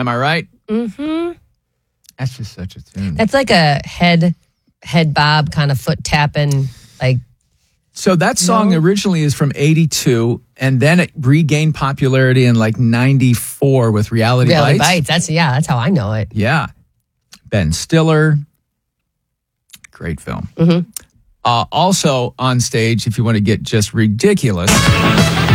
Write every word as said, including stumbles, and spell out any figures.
Am I right? Mm-hmm. That's just such a tune. That's like a head head bob kind of foot tapping, like. So that song No. originally is from eighty-two, and then it regained popularity in like ninety-four with Reality, Reality Bites. Bites. That's yeah. That's how I know it. Yeah. Ben Stiller. Great film. Mm-hmm. Uh, also on stage, if you want to get just ridiculous.